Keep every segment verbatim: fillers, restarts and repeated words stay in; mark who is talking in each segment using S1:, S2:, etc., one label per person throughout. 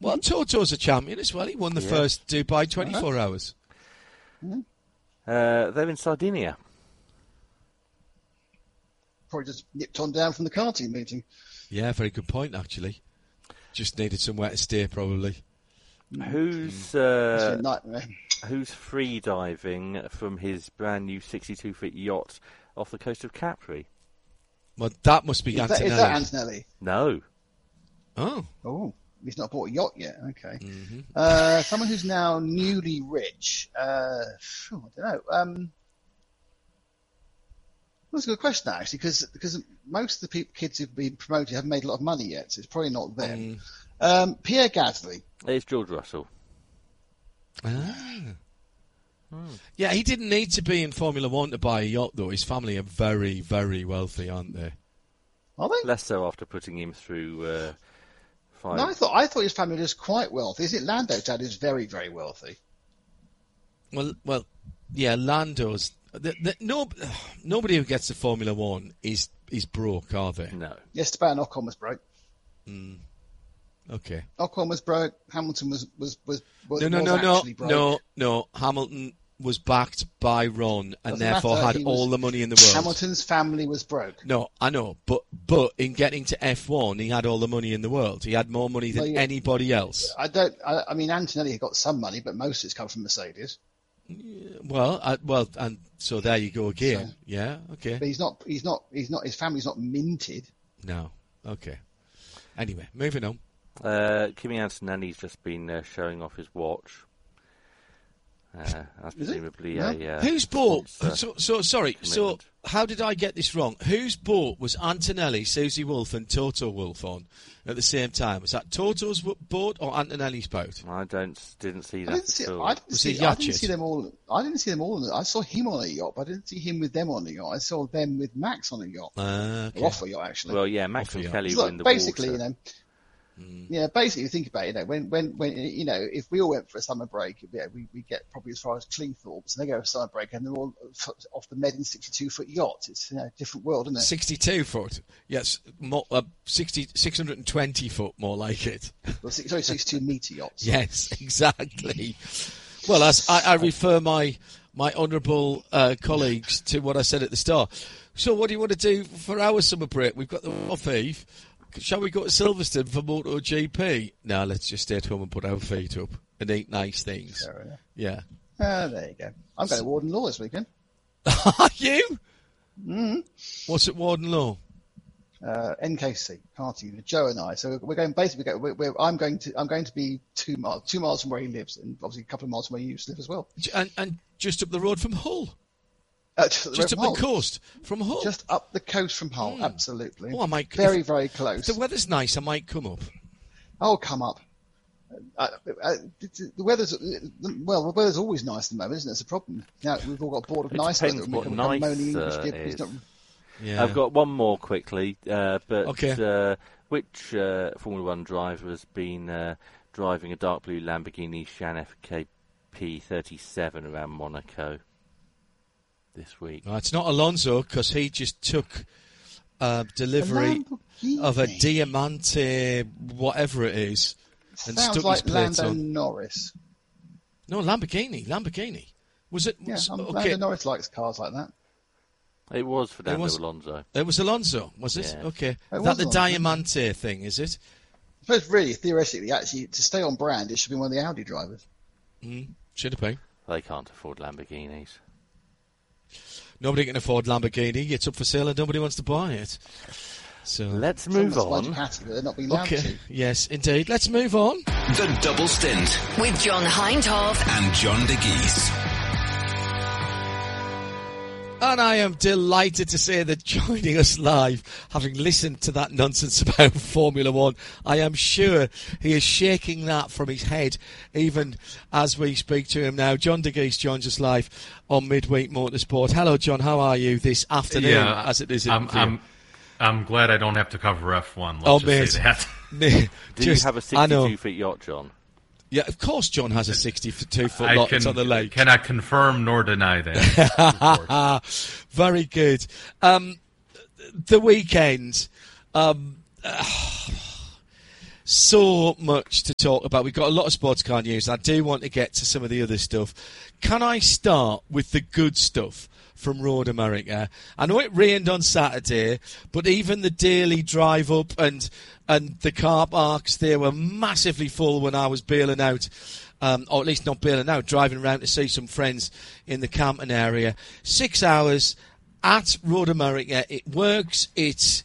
S1: Well, Toto's a champion as well. He won the
S2: yeah.
S1: first Dubai twenty-four uh-huh. hours.
S2: Mm-hmm. Uh, they're in Sardinia.
S3: Probably just nipped on down from the karting meeting.
S1: Yeah, very good point, actually. Just needed somewhere to stay, probably.
S2: Who's uh, who's free diving from his brand new sixty-two foot yacht off the coast of Capri?
S1: Well, that must be
S3: is
S1: Antonelli.
S3: That, is that Antonelli?
S2: No.
S1: Oh.
S3: Oh, he's not bought a yacht yet. Okay.
S1: Mm-hmm.
S3: Uh, someone who's now newly rich. Uh, I don't know. Um, that's a good question, actually, because because most of the people, kids who've been promoted haven't made a lot of money yet, so it's probably not them. Mm. Um, Pierre Gasly.
S2: It's George Russell.
S1: Ah. Hmm. Yeah, he didn't need to be in Formula One to buy a yacht, though. His family are very, very wealthy, aren't they?
S3: Are they?
S2: Less so after putting him through uh, five.
S3: No, I thought I thought his family was quite wealthy. Is it Lando's dad is very, very wealthy?
S1: Well, well, yeah, Lando's. The, the, no, nobody who gets to Formula One is is broke, are they?
S2: No.
S3: Esteban Ocon was broke.
S1: Mm. Okay.
S3: Ocon was broke. Hamilton was was was, was
S1: no no
S3: was
S1: no no
S3: broke.
S1: no no. Hamilton was backed by Ron and
S3: Doesn't
S1: therefore
S3: matter.
S1: had
S3: He
S1: all
S3: was,
S1: the money in the world.
S3: Hamilton's family was broke.
S1: No, I know, but but in getting to F one, he had all the money in the world. He had more money than
S3: well, yeah,
S1: anybody else.
S3: I don't. I, I mean, Antonelli got some money, but most of it's come from Mercedes.
S1: Yeah, well, I, well, and so there you go again. So, yeah, okay.
S3: But he's not. He's not. He's not. His family's not minted.
S1: No. Okay. Anyway, moving on.
S2: Uh, Kimi Antonelli's just been uh, showing off his watch. Uh, that's presumably a.
S1: No?
S2: Uh,
S1: Whose boat?
S2: Uh,
S1: so, so sorry.
S2: commitment.
S1: So how did I get this wrong? Whose boat was Antonelli, Susie Wolff, and Toto Wolff on at the same time? Was that Toto's boat or Antonelli's boat?
S2: I don't didn't see that.
S3: I didn't see,
S2: at all.
S3: I didn't,
S1: was
S3: see, I didn't see them all. I didn't see them all. I saw him on a yacht, but I didn't see him with them on a yacht. I saw them with Max on a yacht.
S1: Uh, okay.
S3: Or off a yacht, actually.
S2: Well, yeah, Max
S1: off
S2: and
S1: yacht.
S2: Kelly
S3: so
S2: were
S3: look,
S2: in the
S3: basically,
S2: water.
S3: you know.
S1: Mm.
S3: Yeah, basically, you think about it, you know, when, when, when, you know, if we all went for a summer break, yeah, we, we get probably as far as Cleethorpes, and they go for a summer break, and they're all off the Medin sixty-two foot yacht. It's you know, a different world, isn't it?
S1: sixty-two foot. Yes, more, uh, sixty, six hundred twenty foot, more like it.
S3: Well, sorry, sixty-two metre yachts.
S1: Yes, exactly. Well, as I, I refer my my honourable uh, colleagues to what I said at the start. So what do you want to do for our summer break? We've got the off eve. Shall we go to Silverstone for MotoGP? No, let's just stay at home and put our feet up and eat nice things.
S3: Fair enough.
S1: Yeah.
S3: Ah, there you go. I'm going to Warden Law this weekend.
S1: Are you?
S3: Mm-hmm.
S1: What's at Warden Law?
S3: Uh, N K C party with Joe and I. So we're going basically. We're, we're, I'm going to. I'm going to be two miles, two miles from where he lives, and obviously a couple of miles from where you used to live as well.
S1: And, and just up the road from Hull.
S3: Uh, just
S1: just up
S3: Hull.
S1: the coast from Hull.
S3: Just up the coast from Hull.
S1: Mm.
S3: Absolutely.
S1: Oh, I might.
S3: Very,
S1: if,
S3: very close.
S1: If the weather's nice, I might come up.
S3: Oh, come up. Uh, uh, the weather's well. The weather's always nice at the moment, isn't it? It's a problem. Now we've all got bored of
S2: It
S3: nice
S2: depends
S3: weather.
S2: what
S3: we
S2: nice
S3: moaning
S2: uh,
S3: English
S2: is.
S3: not...
S1: Yeah.
S2: I've got one more quickly, uh, but
S1: okay.
S2: uh, which uh, Formula One driver has been uh, driving a dark blue Lamborghini Shan F K P thirty-seven around Monaco this week?
S1: No, it's not Alonso because he just took uh, delivery of a Diamante, whatever it is, and
S3: Sounds
S1: stuck
S3: like
S1: his plates
S3: Lando
S1: on.
S3: Norris.
S1: No, Lamborghini. Lamborghini. Was it?
S3: Yeah,
S1: Was,
S3: um,
S1: okay.
S3: Lando Norris likes cars like that.
S2: It was Fernando
S1: It was-
S2: Alonso.
S1: It was Alonso, was it?
S2: Yeah.
S1: Okay.
S3: It
S1: Is
S3: was
S1: that the
S3: Alonso.
S1: Diamante thing, is it?
S3: I suppose really, theoretically, actually, to stay on brand, it should be one of the Audi drivers.
S1: Mm, should have been.
S2: They can't afford Lamborghinis.
S1: Nobody can afford Lamborghini. It's up for sale and nobody wants to buy it. So
S2: Let's move
S3: Someone's
S2: on.
S3: Ducati, but they're not being allowed
S1: Okay.
S3: to.
S1: Yes, indeed. Let's move on.
S4: The Double Stint
S5: With John Hindhaugh.
S4: and John de Geese.
S1: And I am delighted to say that joining us live, having listened to that nonsense about Formula One, I am sure he is shaking that from his head even as we speak to him now. John de Geese joins us live on Midweek Motorsport. Hello, John. How are you this afternoon,
S6: Yeah,
S1: as it is in
S6: I'm,
S1: for you?
S6: I'm, I'm glad I don't have to cover F one. Let's
S1: Oh,
S6: just
S1: mate.
S6: say that.
S2: Do
S1: Just-
S2: you have a
S1: I know.
S2: sixty-two foot yacht, John?
S1: Yeah, of course John has a sixty-two foot
S6: I
S1: lot
S6: can,
S1: that's on the lake.
S6: cannot confirm nor deny that. of course.
S1: Very good. Um, the weekend, um, uh, so much to talk about. We've got a lot of sports car news. I do want to get to some of the other stuff. Can I start with the good stuff from Road America? I know it rained on Saturday, but even the daily drive up and and the car parks, they were massively full when I was bailing out, um, or at least not bailing out, driving around to see some friends in the Campton area. Six hours at Road America. It works. It's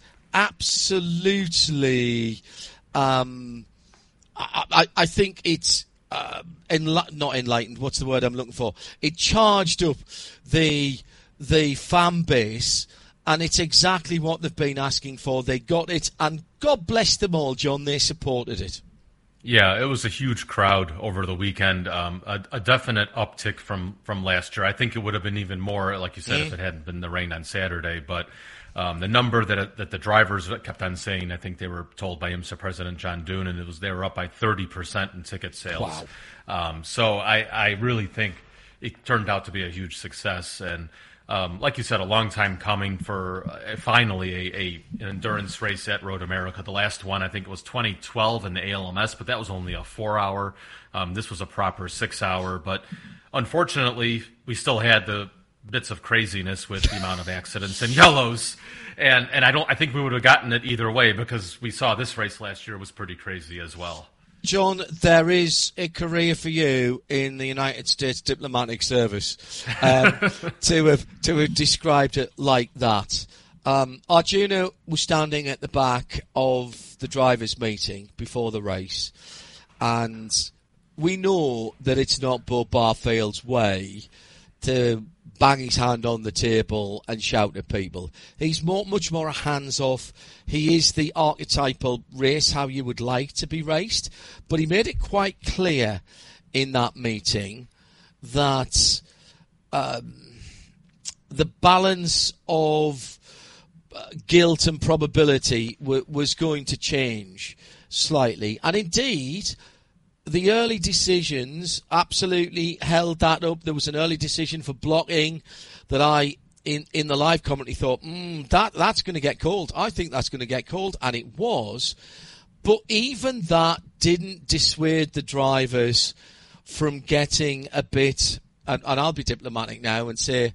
S1: absolutely... Um, I, I, I think it's uh, enli- not enlightened. What's the word I'm looking for? It charged up the the fan base, and it's exactly what they've been asking for. They got it, and God bless them all, John. They supported it.
S6: Yeah, it was a huge crowd over the weekend. Um, a, a definite uptick from, from last year. I think it would have been even more, like you said, mm. if it hadn't been the rain on Saturday. But um, the number that that the drivers kept on saying, I think they were told by IMSA President John Doon, and it was they were up by thirty percent in ticket sales.
S1: Wow.
S6: Um, so I, I really think it turned out to be a huge success. And Um, like you said, a long time coming for uh, finally a, a an endurance race at Road America. The last one, I think, was twenty twelve in the A L M S, but that was only a four-hour. Um, this was a proper six-hour. But unfortunately, we still had the bits of craziness with the amount of accidents and yellows, and and I don't. I think we would have gotten it either way because we saw this race last year was pretty crazy as well.
S1: John, there is a career for you in the United States Diplomatic Service um, to have to have described it like that. Um, Arjuna was standing at the back of the drivers' meeting before the race, and we know that it's not Bob Barfield's way to bang his hand on the table and shout at people. He's more, much more hands-off. He is the archetypal race how you would like to be raced, but he made it quite clear in that meeting that um, the balance of uh, guilt and probability w- was going to change slightly. And indeed, the early decisions absolutely held that up. There was an early decision for blocking that I, in, in the live commentary, thought, mm, that that's going to get called. I think that's going to get called, and it was. But even that didn't dissuade the drivers from getting a bit, and, and I'll be diplomatic now and say,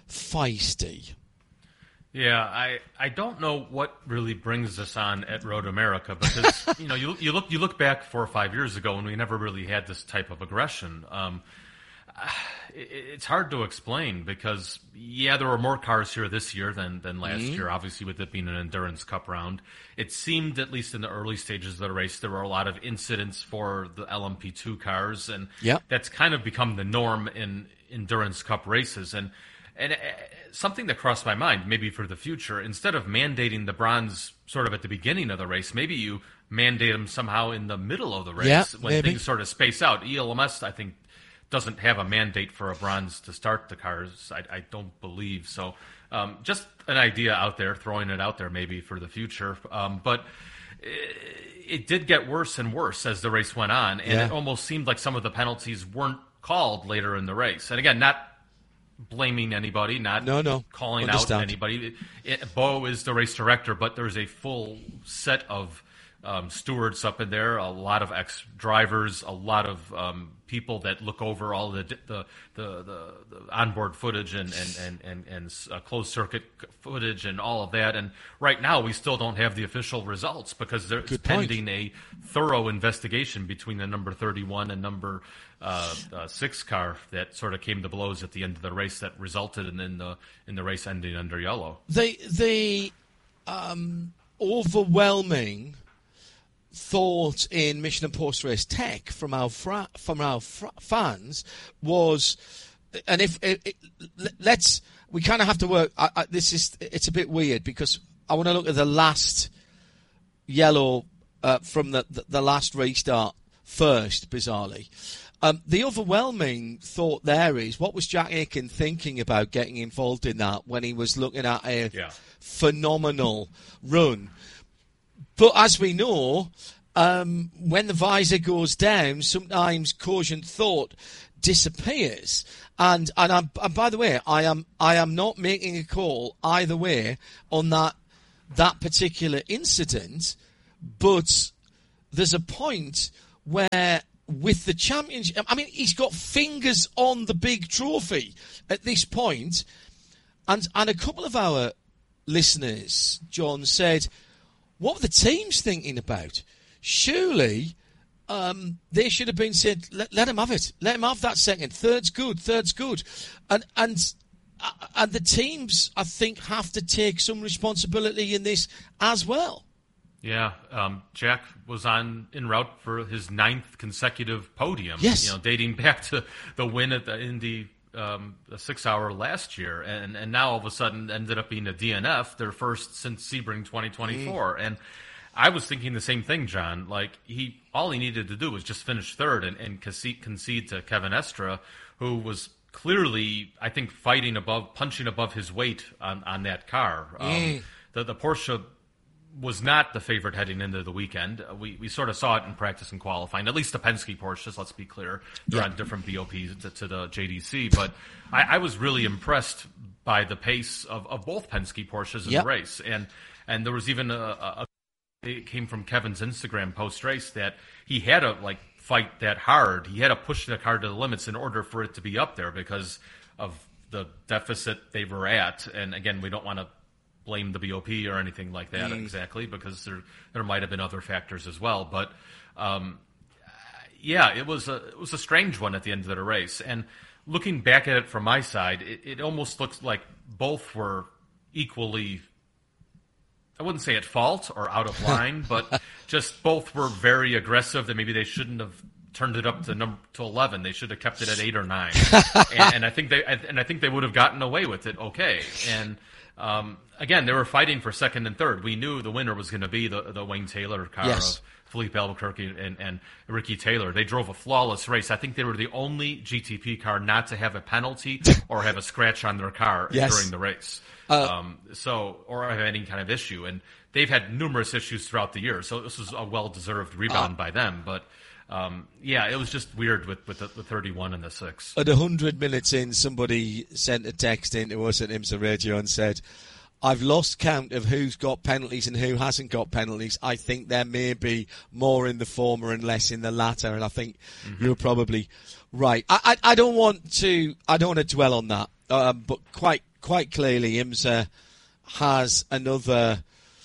S1: feisty.
S6: Yeah, I, I don't know what really brings us on at Road America because you know you you look you look back four or five years ago and we never really had this type of aggression. Um, it, it's hard to explain because yeah, there were more cars here this year than than last mm-hmm. year. Obviously, with it being an endurance cup round, it seemed at least in the early stages of the race there were a lot of incidents for the L M P two cars, and
S1: yep.
S6: that's kind of become the norm in endurance cup races. And And something that crossed my mind, maybe for the future, instead of mandating the bronze sort of at the beginning of the race, maybe you mandate them somehow in the middle of the race
S1: yeah,
S6: when
S1: maybe.
S6: things sort of space out. E L M S, I think, doesn't have a mandate for a bronze to start the cars. I, I don't believe so. Um, just an idea out there, throwing it out there maybe for the future. Um, but it, it did get worse and worse as the race went on, and
S1: yeah.
S6: it almost seemed like some of the penalties weren't called later in the race. And again, not blaming anybody, not
S1: no, no.
S6: calling
S1: Understand.
S6: out anybody. It, it, Bo is the race director, but there's a full set of um, stewards up in there, a lot of ex-drivers, a lot of um, people that look over all the the the, the, the onboard footage and and and and, and uh, closed circuit footage and all of that. And right now, we still don't have the official results because there's
S1: Good
S6: pending
S1: point.
S6: a thorough investigation between the number thirty-one and number Uh, uh, six car that sort of came to blows at the end of the race that resulted in, in the in the race ending under yellow.
S1: The the um, overwhelming thought in mission and post race tech from our fra- from our fra- fans was, and if it, it, let's we kind of have to work. I, I, this is it's a bit weird because I want to look at the last yellow uh, from the, the the last restart first, bizarrely. Um, the overwhelming thought there is, what was Jack Aitken thinking about getting involved in that when he was looking at a
S6: yeah.
S1: phenomenal run? But as we know, um, when the visor goes down, sometimes cogent thought disappears. And and, I'm, and by the way, I am I am not making a call either way on that that particular incident, but there's a point where with the championship, I mean, he's got fingers on the big trophy at this point, and and a couple of our listeners, John, said, what were the teams thinking about? Surely um, they should have been said, let, let him have it. Let him have that second. Third's good. Third's good. And and and the teams, I think, have to take some responsibility in this as well.
S6: Yeah, um, Jack was on en route for his ninth consecutive podium.
S1: Yes.
S6: You know, dating back to the win at the Indy um, the six hour last year, and and now all of a sudden ended up being a D N F, their first since Sebring twenty twenty-four. Mm. And I was thinking the same thing, John. Like he, all he needed to do was just finish third and, and concede, concede to Kevin Estre, who was clearly, I think, fighting above, punching above his weight on, on that car. Um, mm. The the Porsche was not the favorite heading into the weekend. We we sort of saw it in practice and qualifying. At least the Penske Porsches, let's be clear. They're
S1: yeah.
S6: on different B O Ps to, to the J D C. But I, I was really impressed by the pace of, of both Penske Porsches in
S1: yep.
S6: the race. And and there was even a, a, a it came from Kevin's Instagram post-race that he had to like fight that hard. He had to push the car to the limits in order for it to be up there because of the deficit they were at. And again, we don't want to blame the B O P or anything like that mm. exactly, because there there might have been other factors as well. But um, yeah, it was a it was a strange one at the end of the race. And looking back at it from my side, it, it almost looks like both were equally, I wouldn't say at fault or out of line, but just both were very aggressive. That maybe they shouldn't have turned it up to number to eleven. They should have kept it at eight or nine. and, and I think they and I think they would have gotten away with it. Okay, and. Um, again, they were fighting for second and third. We knew the winner was going to be the, the Wayne Taylor car
S1: yes.
S6: of Felipe Albuquerque and, and Ricky Taylor. They drove a flawless race. I think they were the only G T P car not to have a penalty or have a scratch on their car
S1: yes.
S6: during the race.
S1: Uh,
S6: um, so, or have any kind of issue. And they've had numerous issues throughout the year. So this was a well-deserved rebound uh, by them. But Um, yeah, it was just weird with, with the, the thirty-one and the six.
S1: At one hundred minutes in, somebody sent a text into us at IMSA Radio and said, I've lost count of who's got penalties and who hasn't got penalties. I think there may be more in the former and less in the latter, and I think mm-hmm. you're probably right. I, I, I don't want to I don't want to dwell on that, um, but quite quite clearly, IMSA has another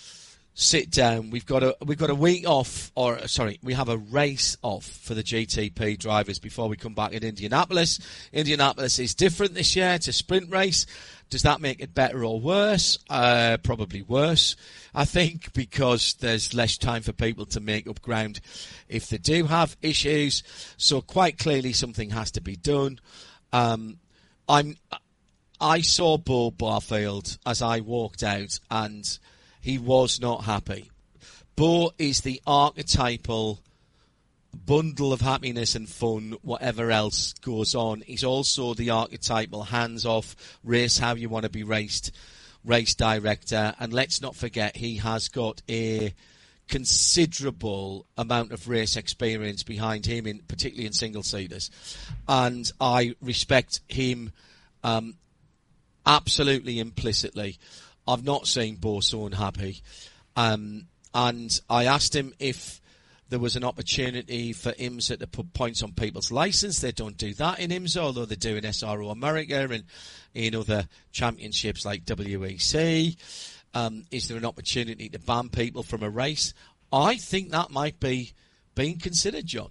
S1: sit down. We've got a we've got a week off, or sorry, we have a race off for the G T P drivers before we come back in Indianapolis. Indianapolis is different this year. It's a sprint race. Does that make it better or worse? Uh, probably worse, I think, because there's less time for people to make up ground if they do have issues. So quite clearly something has to be done. Um, I'm. I saw Bo Barfield as I walked out, and he was not happy. Bo is the archetypal bundle of happiness and fun, whatever else goes on. He's also the archetypal hands-off, race how you want to be raced, race director. And let's not forget, he has got a considerable amount of race experience behind him, in particularly in single-seaters. And I respect him um, absolutely implicitly. I've not seen Bo so unhappy. Um, and I asked him if there was an opportunity for IMSA to put points on people's licence. They don't do that in IMSA, although they do in S R O America and in other championships like W E C. Um, is there an opportunity to ban people from a race? I think that might be being considered, John.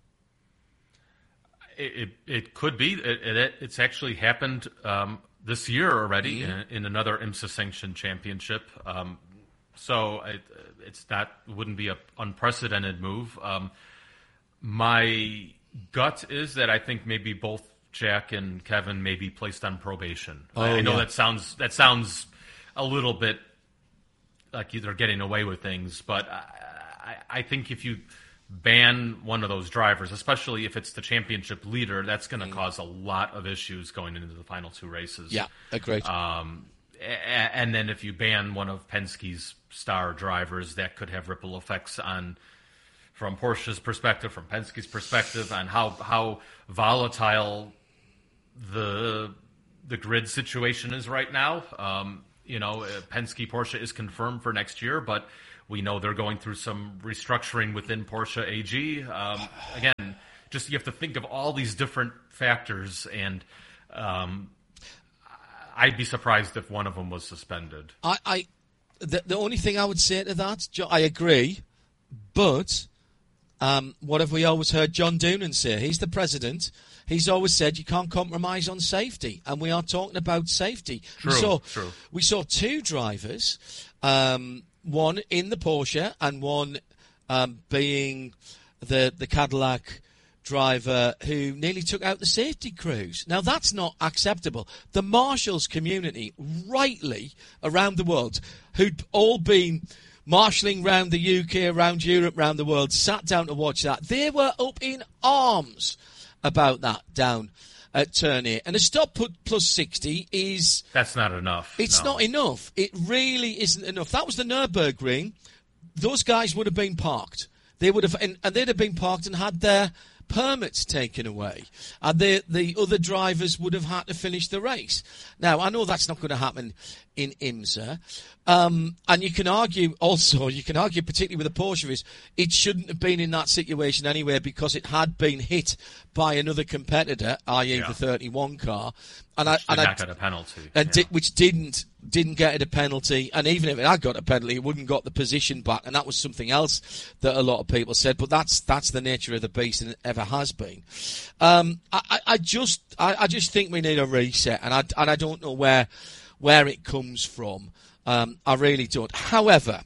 S6: It, it, it could be. It, it, it's actually happened um, this year already mm-hmm. in, in another IMSA-sanctioned championship. Um, so it, it's not wouldn't be an unprecedented move. Um, my gut is that I think maybe both Jack and Kevin may be placed on probation.
S1: Oh,
S6: I know
S1: yeah.
S6: that sounds that sounds a little bit like they're getting away with things, but I, I, I think if you ban one of those drivers, especially if it's the championship leader, that's going to mm. cause a lot of issues going into the final two races.
S1: Yeah, agreed.
S6: Um, and then if you ban one of Penske's star drivers, that could have ripple effects on, from Porsche's perspective, from Penske's perspective, on how how volatile the the grid situation is right now. Um, you know, Penske Porsche is confirmed for next year, but We know they're going through some restructuring within Porsche A G. Um, again, just you have to think of all these different factors, and um, I'd be surprised if one of them was suspended.
S1: I, I the, the only thing I would say to that, Jo- I agree, but um, what have we always heard John Doonan say? He's the president. He's always said you can't compromise on safety, and we are talking about safety.
S6: True,
S1: we saw,
S6: true.
S1: We saw two drivers, um, one in the Porsche and one um, being the the Cadillac driver who nearly took out the safety crews. Now, that's not acceptable. The marshals community, rightly, around the world, who'd all been marshalling around the U K, around Europe, around the world, sat down to watch that. They were up in arms about that down at turn eight. And a stop put plus sixty is...
S6: That's not enough.
S1: It's
S6: no.
S1: not enough. It really isn't enough. That was the Nürburgring. Those guys would have been parked. They would have, and, and they'd have been parked and had their permits taken away, and the the other drivers would have had to finish the race. Now, I know that's not going to happen in IMSA, um, and you can argue also, you can argue particularly with the Porsche, is it shouldn't have been in that situation anyway because it had been hit by another competitor, that is
S6: yeah.
S1: the thirty-one car, and
S6: which
S1: I and
S6: did
S1: I,
S6: not get a penalty,
S1: and
S6: yeah.
S1: di- which didn't didn't get a penalty, and even if it had got a penalty, it wouldn't got the position back, and that was something else that a lot of people said. But that's that's the nature of the beast, and it ever has been. Um, I, I, I just I, I just think we need a reset, and I and I don't know where where it comes from. Um, I really don't. However,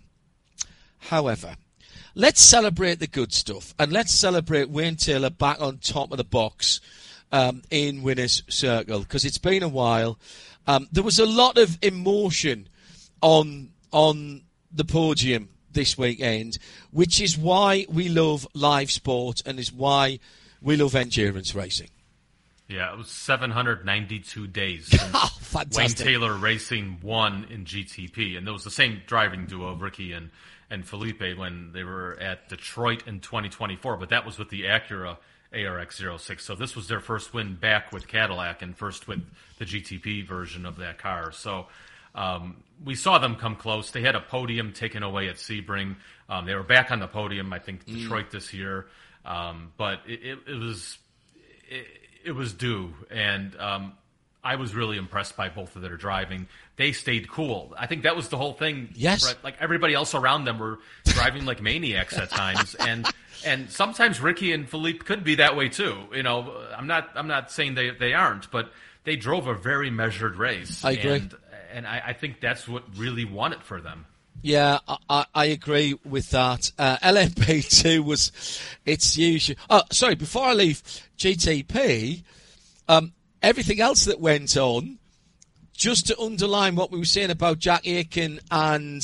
S1: however, let's celebrate the good stuff, and let's celebrate Wayne Taylor back on top of the box um, in Winners' Circle, because it's been a while. Um, there was a lot of emotion on on the podium this weekend, which is why we love live sport and is why we love endurance racing.
S6: Yeah, it was seven hundred ninety-two days since
S1: Oh,
S6: Wayne
S1: fantastic.
S6: Taylor Racing won in G T P. And it was the same driving duo, Ricky and, and Felipe, when they were at Detroit in twenty twenty-four. But that was with the Acura A R X zero six. So this was their first win back with Cadillac and first with the G T P version of that car. So um, we saw them come close. They had a podium taken away at Sebring. Um, they were back on the podium, I think, Detroit mm. this year. Um, but it, it, it was... It, It was due, and um, I was really impressed by both of their driving. They stayed cool. I think that was the whole thing.
S1: Yes.
S6: Right? Like everybody else around them were driving like maniacs at times, and and sometimes Ricky and Philippe could be that way too. You know, I'm not I'm not saying they they aren't, but they drove a very measured race.
S1: I agree,
S6: and, and I, I think that's what really won it for them.
S1: Yeah, I, I agree with that. Uh, L M P two was its usual. Oh, sorry, before I leave G T P, um, everything else that went on, just to underline what we were saying about Jack Aitken and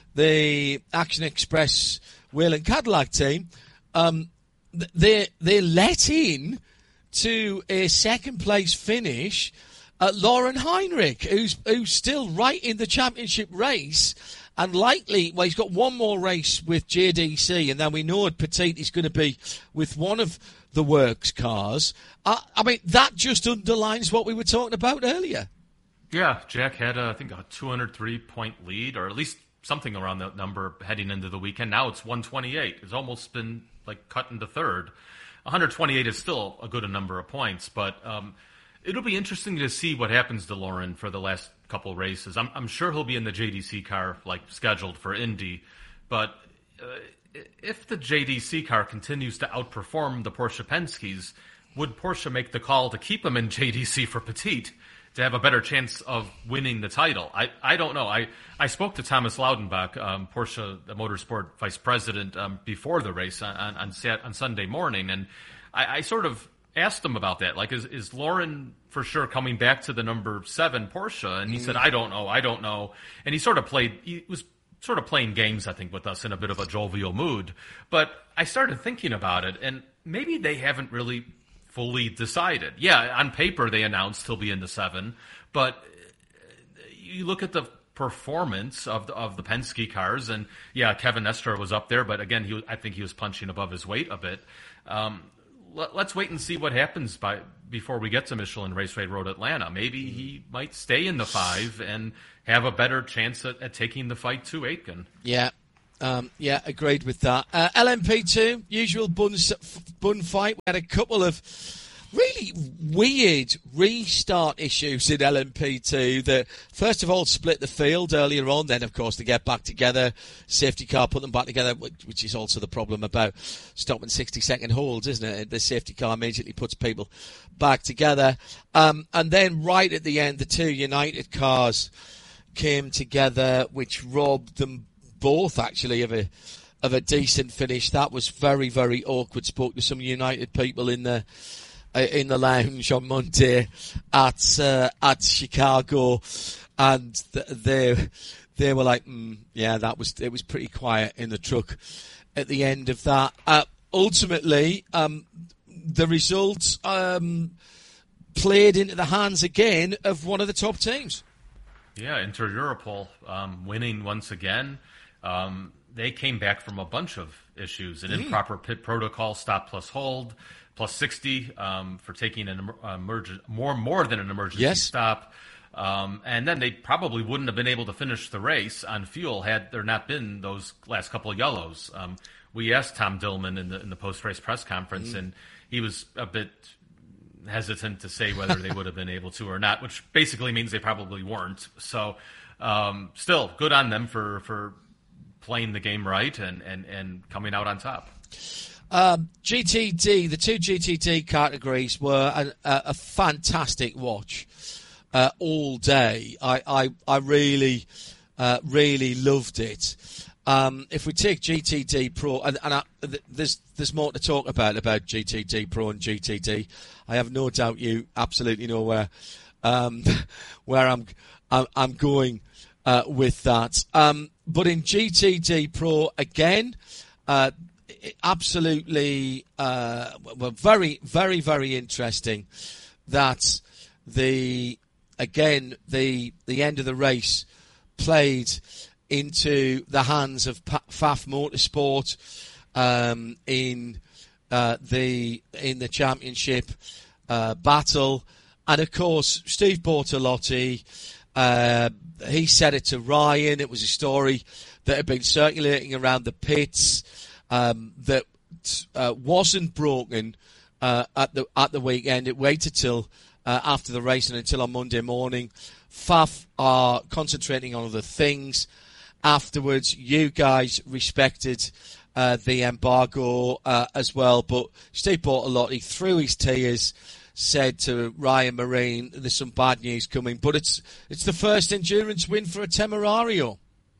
S1: the Action Express Whelen Cadillac team, um, they they let in to a second place finish uh, Lauren Heinrich, who's who's still right in the championship race. And likely, well, he's got one more race with J D C, and then we know at Petit he's going to be with one of the works cars. Uh, I mean, that just underlines what we were talking about earlier.
S6: Yeah, Jack had, uh, I think, a two hundred three point lead, or at least something around that number heading into the weekend. Now it's one twenty-eight. It's almost been, like, cut into third. one twenty-eight is still a good number of points, but um, it'll be interesting to see what happens to Lauren for the last couple races. I'm, I'm sure he'll be in the J D C car, like scheduled for Indy, but uh, if the J D C car continues to outperform the Porsche Penske's, would Porsche make the call to keep him in J D C for Petit to have a better chance of winning the title? I, I don't know. I, I spoke to Thomas Laudenbach, um, Porsche the Motorsport vice president, um, before the race on on, on, Sat- on Sunday morning, and I, I sort of asked him about that. Like, is, is Lauren for sure coming back to the number seven Porsche? And he mm. said, I don't know, I don't know. And he sort of played, he was sort of playing games, I think, with us in a bit of a jovial mood. But I started thinking about it, and maybe they haven't really fully decided. Yeah, on paper they announced he'll be in the seven, but you look at the performance of the, of the Penske cars, and yeah, Kevin Estre was up there, but again, he was, I think he was punching above his weight a bit. Um, Let's wait and see what happens by before we get to Michelin Raceway Road Atlanta. Maybe he might stay in the five and have a better chance at, at taking the fight to Aitken.
S1: Yeah, Um, yeah, agreed with that. Uh, L M P two, usual bun, bun fight. We had a couple of really weird restart issues in L M P two that, first of all, split the field earlier on. Then, of course, they get back together. Safety car put them back together, which is also the problem about stopping sixty-second holds, isn't it? The safety car immediately puts people back together. Um, and then right at the end, the two United cars came together, which robbed them both, actually, of a of a decent finish. That was very, very awkward. Spoke to some United people in the uh, in the lounge on Monday at uh, at Chicago, and th- they they were like, mm, "Yeah, that was it was pretty quiet in the truck at the end of that." Uh, ultimately, um, the results um, played into the hands again of one of the top teams.
S6: Yeah, Inter Europol um, winning once again. Um, they came back from a bunch of issues, an mm. improper pit protocol, stop plus hold, plus sixty um, for taking an emerg- more more than an emergency
S1: yes.
S6: stop. Um, and then they probably wouldn't have been able to finish the race on fuel had there not been those last couple of yellows. Um, we asked Tom Dillman in the in the post-race press conference, mm. and he was a bit hesitant to say whether they would have been able to or not, which basically means they probably weren't. So um, still, good on them for, for playing the game right and, and, and coming out on top.
S1: Um, G T D, the two G T D categories were a, a, a fantastic watch uh, all day. I, I, I really, uh, really loved it. Um, if we take G T D Pro, and, and I, there's there's more to talk about about G T D Pro and G T D. I have no doubt you absolutely know where um, where I'm I'm, I'm going uh, with that. Um, but in G T D Pro again, uh, absolutely uh, well, very very very interesting that the again the the end of the race played into the hands of F A F Motorsport um, in uh, the in the championship uh, battle, and of course Steve Bortolotti. Uh, he said it to Ryan. It was a story that had been circulating around the pits um, that uh, wasn't broken uh, at the at the weekend. It waited till uh, after the race and until on Monday morning. F A F are concentrating on other things. Afterwards, you guys respected uh, the embargo uh, as well, but Steve Bortolotti, through his tears, said to Ryan Marine, "There's some bad news coming," but it's it's the first endurance win for a Temerario.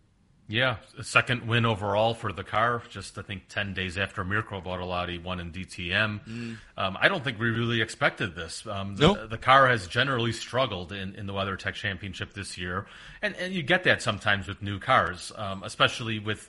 S6: Yeah, a second win overall for the car, just I think ten days after Mirko Bortolotti won in D T M. Mm. Um, I don't think we really expected this. Um, the,
S1: nope.
S6: the car has generally struggled in, in the WeatherTech Championship this year, and, and you get that sometimes with new cars, um, especially with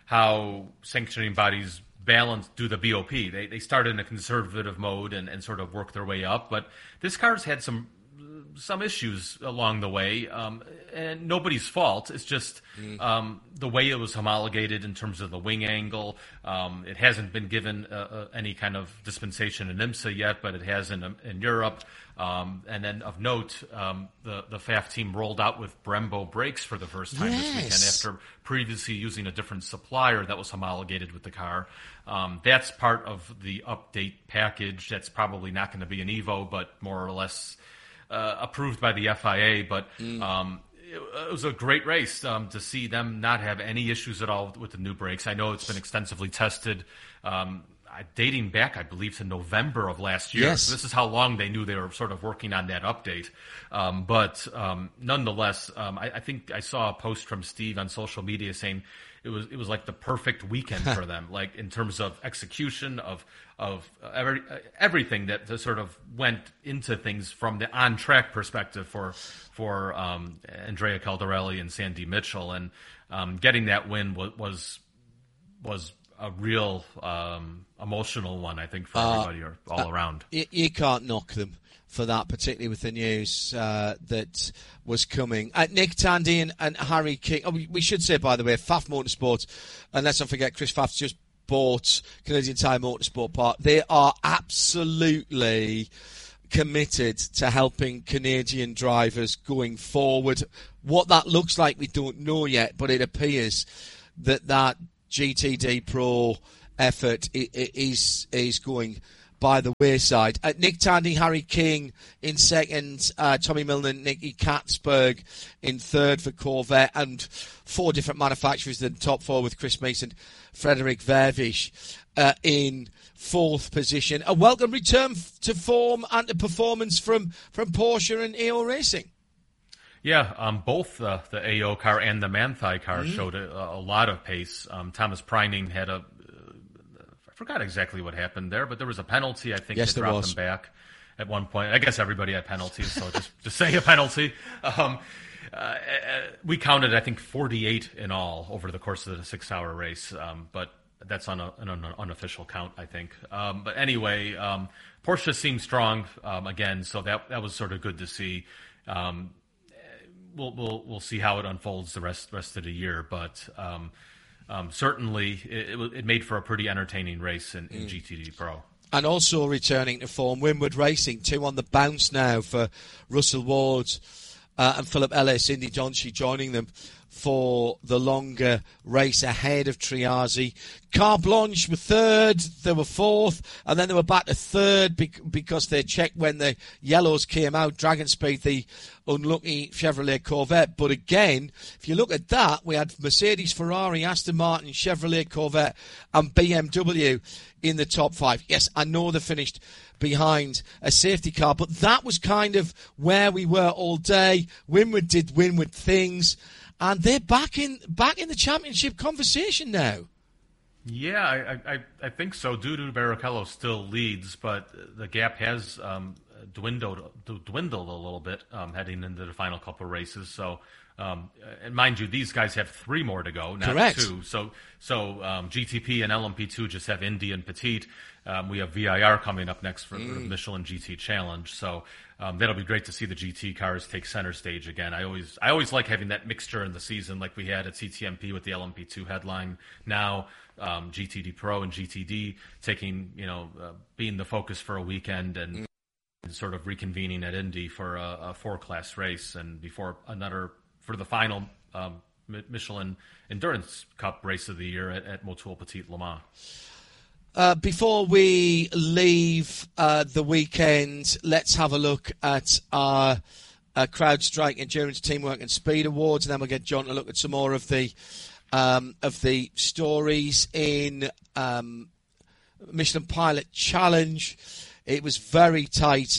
S6: how sanctioning bodies balance do the B O P. They they start in a conservative mode and, and sort of work their way up, but this car's had some some issues along the way, um, and nobody's fault. It's just mm. um, the way it was homologated in terms of the wing angle. Um, it hasn't been given uh, uh, any kind of dispensation in IMSA yet, but it has in, in Europe. Um, and then of note, um, the, the F A F team rolled out with Brembo brakes for the first time
S1: yes.
S6: this weekend after previously using a different supplier that was homologated with the car. Um, that's part of the update package. That's probably not going to be an Evo, but more or less Uh, approved by the F I A, but mm. um, it, it was a great race um, to see them not have any issues at all with the new brakes. I know it's been extensively tested, um, dating back, I believe, to November of last year.
S1: Yes.
S6: So this is how long they knew they were sort of working on that update. Um, but um, nonetheless, um, I, I think I saw a post from Steve on social media saying it was it was like the perfect weekend for them, like in terms of execution of of every, everything that sort of went into things from the on track perspective for for um, Andrea Caldarelli and Sandy Mitchell, and um, getting that win was was, was a real um, emotional one, I think, for
S1: uh,
S6: everybody all
S1: uh,
S6: around.
S1: You, you can't knock them for that, particularly with the news uh, that was coming. Uh, Nick Tandy and, and Harry King. Oh, we, we should say, by the way, F A F Motorsport, and let's not forget, Chris Pfaff's just bought Canadian Tire Motorsport Park. They are absolutely committed to helping Canadian drivers going forward. What that looks like, we don't know yet, but it appears that that G T D Pro effort is is going by the wayside. Uh, Nick Tandy, Harry King in second, uh, Tommy Milner, Nicky Katzberg in third for Corvette, and four different manufacturers in the top four with Chris Mason, Frederick Vervish uh, in fourth position. A welcome return f- to form and to performance from, from Porsche and A O Racing.
S6: Yeah, um, both uh, the A O car and the Manthey car mm. showed a, a lot of pace. Um, Thomas Preining had a I forgot exactly what happened there, but there was a penalty. I think
S1: yes,
S6: that dropped
S1: was.
S6: him back at one point. I guess everybody had penalties, so just to say a penalty. Um, uh, we counted, I think, forty-eight in all over the course of the six-hour race, um, but that's on a, an unofficial count, I think. Um, but anyway, um, Porsche seemed strong um, again, so that that was sort of good to see. Um, we'll we'll we'll see how it unfolds the rest rest of the year, but. Um, Um, certainly, it, it made for a pretty entertaining race in, in mm. G T D Pro.
S1: And also returning to form, Winward Racing, two on the bounce now for Russell Ward uh, and Philip Ellis, Indy Donchi joining them for the longer race ahead of Triazi. Car Blanche were third, they were fourth, and then they were back to third because they checked when the yellows came out. Dragon Speed, the unlucky Chevrolet Corvette. But again, if you look at that, we had Mercedes, Ferrari, Aston Martin, Chevrolet Corvette, and B M W in the top five. Yes, I know they finished behind a safety car, but that was kind of where we were all day. Winward did Winward things. And they're back in back in the championship conversation now.
S6: Yeah, I I, I think so. Dudu Barrichello still leads, but the gap has um, dwindled dwindled a little bit um, heading into the final couple of races. So, um, and mind you, these guys have three more to go, not
S1: Correct.
S6: two. So, so um, G T P and L M P two just have Indy and Petit. Um, we have V I R coming up next for mm. the Michelin G T Challenge. So um, that'll be great to see the G T cars take center stage again. I always I always like having that mixture in the season like we had at C T M P with the L M P two headline. Now um, G T D Pro and G T D taking, you know, uh, being the focus for a weekend and mm. sort of reconvening at Indy for a, a four-class race and before another, for the final um, Michelin Endurance Cup race of the year at, at Motul Petit Le Mans.
S1: Uh, before we leave uh, the weekend, let's have a look at our uh, CrowdStrike Endurance Teamwork and Speed Awards, and then we'll get John to look at some more of the um, of the stories in um, Michelin Pilot Challenge. It was very tight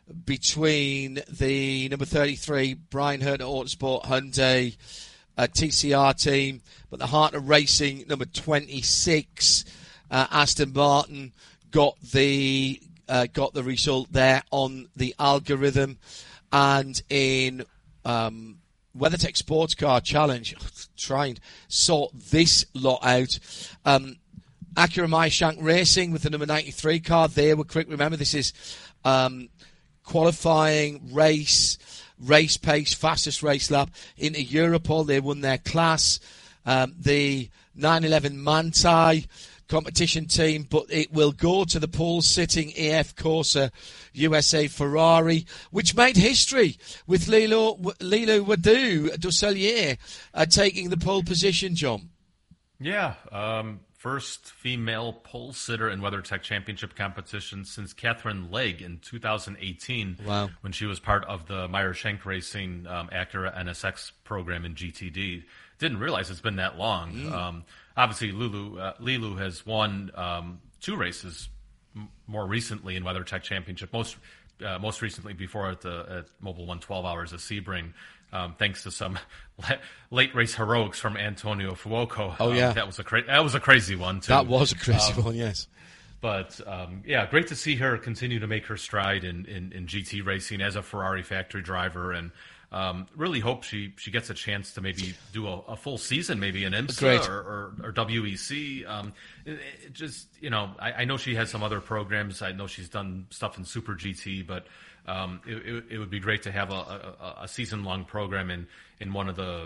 S1: between the number thirty-three Brian Herter Autosport Hyundai uh, T C R team, but the Heart of Racing number twenty-six. Uh, Aston Martin got the uh, got the result there on the algorithm, and in um, WeatherTech Sports Car Challenge, try and sort this lot out. Um, Acura Meyershank Racing with the number ninety-three car, they were quick. Remember, this is um, qualifying race, race pace, fastest race lap into Europol. They won their class. Um, the nine eleven Manthey competition team, but it will go to the pole-sitting A F Corsa U S A Ferrari, which made history with Lilo Lilo Wadu Dusselier uh, taking the pole position, John.
S6: Yeah, um, first female pole sitter in WeatherTech Championship competition since Catherine Legg in two thousand eighteen.
S1: Wow. When
S6: she was part of the Meyershank Racing um, Acura N S X program in G T D. Didn't realize it's been that long. Mm. Um, obviously, Lulu uh, Lilu has won um, two races m- more recently in WeatherTech Championship. Most uh, most recently before at the at Mobil one twelve Hours of Sebring, um, thanks to some late race heroics from Antonio Fuoco.
S1: Oh yeah,
S6: um, that was a cra- that was a crazy one too.
S1: That was a crazy
S6: um,
S1: one, yes.
S6: But um, yeah, great to see her continue to make her stride in, in, in G T racing as a Ferrari factory driver, and um, really hope she, she gets a chance to maybe do a, a full season, maybe in IMSA or, or, or W E C. Um, it, it just, you know, I, I know she has some other programs. I know she's done stuff in Super G T, but um, it, it, it would be great to have a, a, a season-long program in, in one of the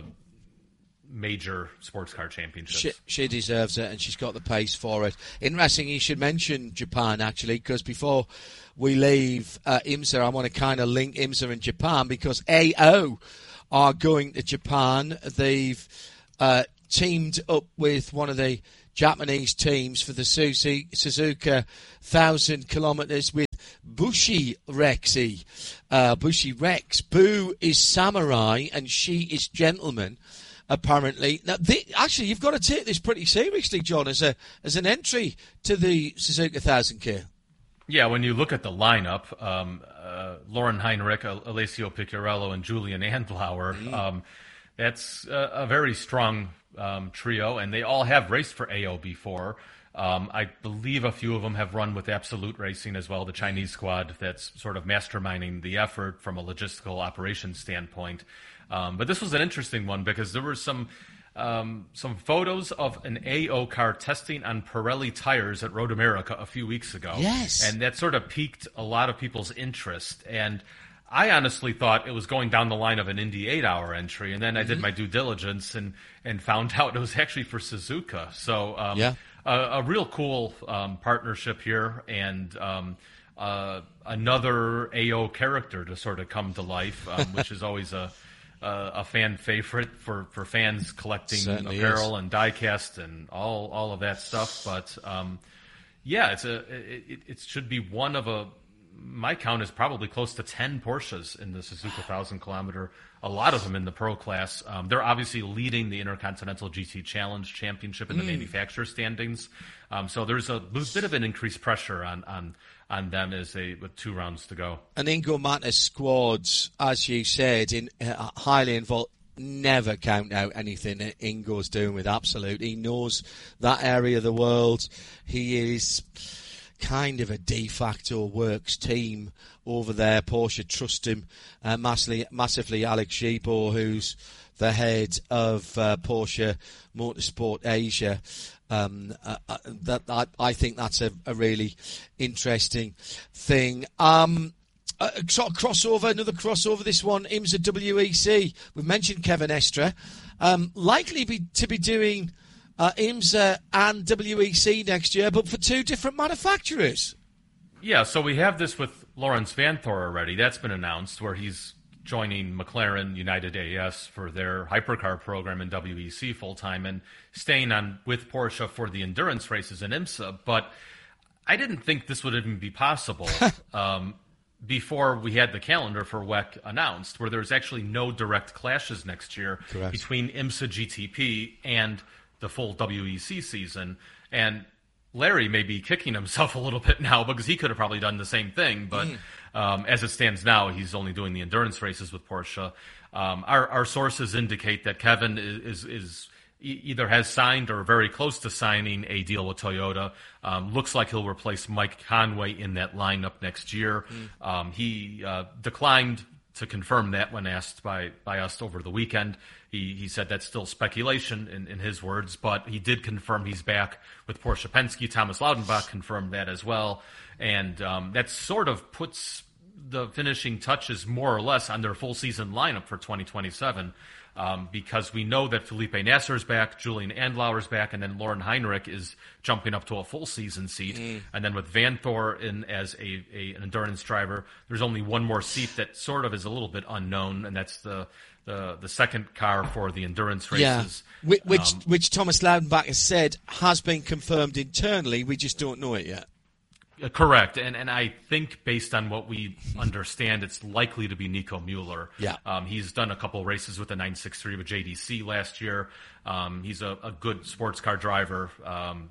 S6: major sports car championships.
S1: She, she deserves it, and she's got the pace for it. Interesting, you should mention Japan, actually, because before we leave uh, IMSA, I want to kind of link IMSA and Japan, because A O are going to Japan. They've uh, teamed up with one of the Japanese teams for the Suzuka, Suzuka thousand kilometers with Bushi Rexy. Uh, Bushi Rex. Boo is samurai and she is gentleman, apparently. Now, they, actually, you've got to take this pretty seriously, John, as a as an entry to the Suzuka thousand K.
S6: Yeah, when you look at the lineup, um, uh, Lauren Heinrich, Alessio Picciarello, and Julian Andlauer, mm. um, that's a, a very strong um, trio, and they all have raced for A O before. Um, I believe a few of them have run with Absolute Racing as well, the Chinese squad that's sort of masterminding the effort from a logistical operations standpoint. Um, but this was an interesting one because there were some um, some photos of an A O car testing on Pirelli tires at Road America a few weeks ago.
S1: Yes.
S6: And that sort of piqued a lot of people's interest. And I honestly thought it was going down the line of an Indy eight-hour entry, and then mm-hmm. I did my due diligence and, and found out it was actually for Suzuka. So um,
S1: yeah.
S6: a, a real cool um, partnership here, and um, uh, another A O character to sort of come to life, um, which is always a Uh, a fan favorite for, for fans collecting
S1: Certainly
S6: apparel
S1: is.
S6: and diecast and all all of that stuff. But um, yeah, it's a it, it should be one of a my count is probably close to ten Porsches in the Suzuka thousand kilometer. A lot of them in the pro class. Um, they're obviously leading the Intercontinental G T Challenge Championship in the mm. manufacturer standings. Um, so there's a, there's a bit of an increased pressure on on. on them as they with two rounds to go.
S1: And Ingo Mata's squads, as you said, in uh, highly involved. Never count out anything that Ingo's doing with Absolute. He knows that area of the world. He is kind of a de facto works team over there. Porsche trust him uh, massively, massively. Alex Gibault, who's the head of uh, Porsche Motorsport Asia. Um, uh, uh, that I, I think that's a, a really interesting thing. Um, uh, sort of crossover, another crossover. This one, IMSA W E C. We've mentioned Kevin Estre, um, likely be, to be doing uh, IMSA and W E C next year, but for two different manufacturers.
S6: Yeah, so we have this with Lawrence Vanthoor already. That's been announced, where he's joining McLaren United A S for their hypercar program in W E C full-time and staying on with Porsche for the endurance races in IMSA. But I didn't think this would even be possible um, before we had the calendar for W E C announced, where there's actually no direct clashes next year
S1: Correct. between
S6: IMSA G T P and the full W E C season. And Larry may be kicking himself a little bit now because he could have probably done the same thing, but mm. um, as it stands now, he's only doing the endurance races with Porsche. Um, our, our sources indicate that Kevin is, is, is either has signed or very close to signing a deal with Toyota. Um, looks like he'll replace Mike Conway in that lineup next year. Mm. Um, he uh, declined to confirm that when asked by, by us over the weekend. He he said that's still speculation in, in his words, but he did confirm he's back with Porsche Penske. Thomas Laudenbach confirmed that as well. And um, that sort of puts the finishing touches more or less on their full season lineup for twenty twenty-seven. Um, because we know that Felipe Nasser's back, Julian Andlauer's back, and then Lauren Heinrich is jumping up to a full season seat. Mm. And then with Vanthoor in as a, a an endurance driver, there's only one more seat that sort of is a little bit unknown, and that's the the, the second car for the endurance races.
S1: Yeah, which which,
S6: um,
S1: which Thomas Laudenbach has said has been confirmed internally. We just don't know it yet.
S6: Uh, correct, and and I think based on what we understand, it's likely to be Nico Mueller.
S1: Yeah,
S6: um, he's done a couple races with the nine sixty-three with J D C last year. Um, he's a, a good sports car driver. Um,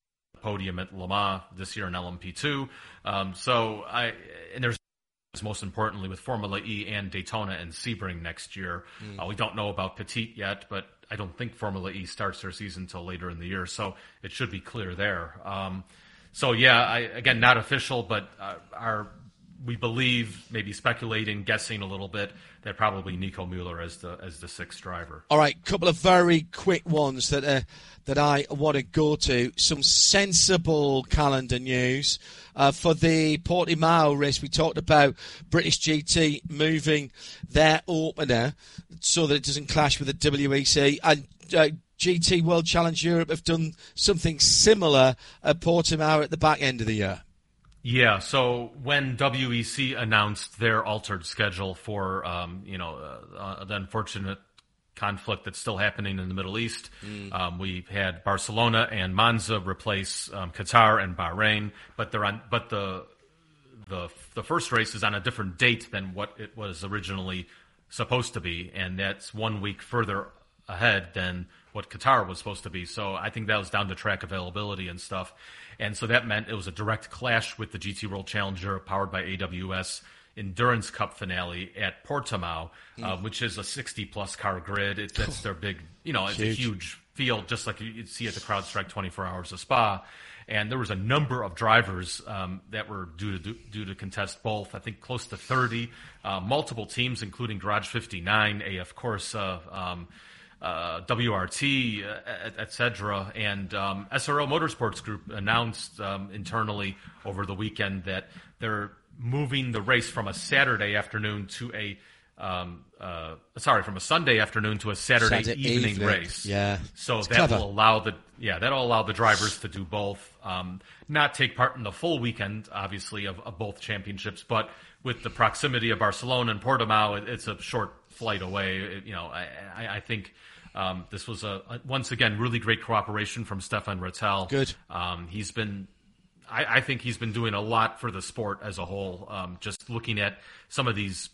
S6: podium at Le Mans this year in L M P two. Um, so I and there's most importantly with Formula E and Daytona and Sebring next year. Mm. Uh, we don't know about Petit yet, but I don't think Formula E starts their season until later in the year, so it should be clear there. Um, So, yeah, I, again, not official, but uh, our, we believe, maybe speculating, guessing a little bit, that probably Nico Mueller as the as the sixth driver.
S1: All right, couple of very quick ones that uh, that I want to go to. Some sensible calendar news uh, for the Portimao race. We talked about British G T moving their opener so that it doesn't clash with the W E C. And uh, G T World Challenge Europe have done something similar at Portimao at the back end of the year.
S6: Yeah, so when W E C announced their altered schedule for, um, you know, uh, uh, the unfortunate conflict that's still happening in the Middle East. Mm. Um, we had Barcelona and Monza replace um, Qatar and Bahrain, but they're on. But the the the first race is on a different date than what it was originally supposed to be, and that's one week further ahead than what Qatar was supposed to be. So I think that was down to track availability and stuff, and so that meant it was a direct clash with the G T World Challenger powered by A W S Endurance Cup finale at Portimao, mm. uh, which is a sixty-plus car grid. It, that's their big, you know, it's huge. a huge field, just like you'd see at the CrowdStrike twenty-four Hours of Spa. And there was a number of drivers um, that were due to due to contest both. I think close to thirty, uh, multiple teams, including Garage fifty-nine, A F Corsa, um, uh, W R T, uh, et cetera. And um, S R O Motorsports Group announced um, internally over the weekend that they're moving the race from a Saturday afternoon to a um, uh, sorry, from a Sunday afternoon to a Saturday, Saturday evening, evening race.
S1: Yeah,
S6: so
S1: it's
S6: that
S1: clever.
S6: will allow the yeah that'll allow the drivers to do both, um, not take part in the full weekend, obviously, of, of both championships, but with the proximity of Barcelona and Portimao, it, it's a short flight away. It, you know, I, I, I think. Um, this was a, a once again really great cooperation from Stefan Rattel.
S1: Good.
S6: Um, he's been. I, I think he's been doing a lot for the sport as a whole. Um, just looking at some of these,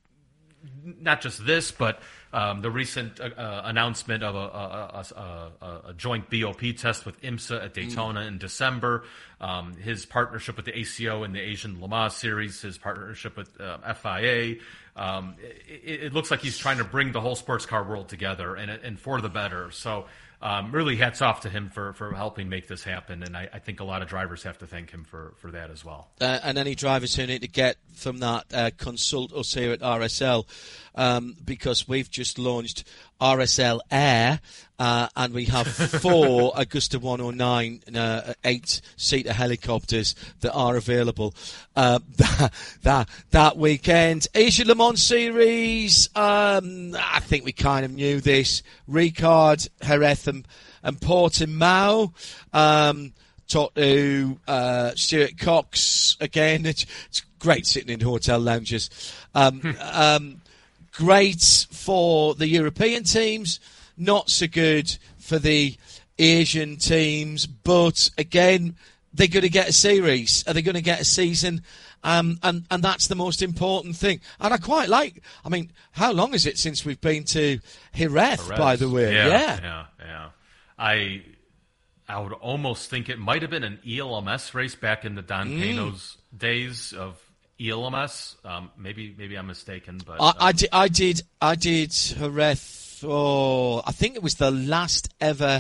S6: not just this, but um, the recent uh, uh, announcement of a, a, a, a, a joint B O P test with IMSA at Daytona mm. in December, um, his partnership with the A C O in the Asian Le Mans Series, his partnership with uh, F I A. Um, it, it looks like he's trying to bring the whole sports car world together, and, and for the better. So um, really hats off to him for, for helping make this happen, and I, I think a lot of drivers have to thank him for, for that as well.
S1: Uh, and any drivers who need to get from that, uh, consult us here at R S L, um, because we've just launched R S L Air, uh, and we have four Augusta one oh nine uh, eight-seater helicopters that are available uh, that, that that weekend. Asian Le Mans Series, um, I think we kind of knew this. Ricard, Jerez and, and Portimao. Um, talked to uh, Stuart Cox again. It's, it's great sitting in hotel lounges. Um, um, great for the European teams, not so good for the Asian teams. But again, they're going to get a series. Are they going to get a season? Um, and, and that's the most important thing. And I quite like, I mean, how long is it since we've been to Jerez,
S6: Jerez.
S1: by the way?
S6: Yeah,
S1: yeah,
S6: yeah, yeah. I... I would almost think it might have been an E L M S race back in the Don mm. Pano's days of E L M S. Um, maybe, maybe I'm mistaken, but
S1: I,
S6: um,
S1: I did, I did, I did Jerez. Oh, I think it was the last ever